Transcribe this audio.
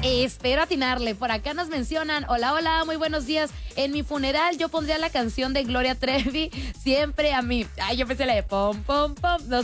Espero atinarle. Por acá nos mencionan, hola, hola, muy buenos días. En mi funeral yo pondría la canción de Gloria Trevi, Siempre a mí. Ay, yo pensé la de pom, pom, pom. No